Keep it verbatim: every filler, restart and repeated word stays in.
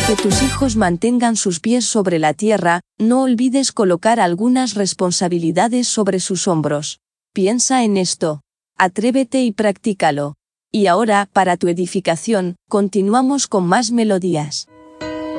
que tus hijos mantengan sus pies sobre la tierra, no olvides colocar algunas responsabilidades sobre sus hombros. Piensa en esto. Atrévete y practícalo. Y ahora, para tu edificación, continuamos con más melodías.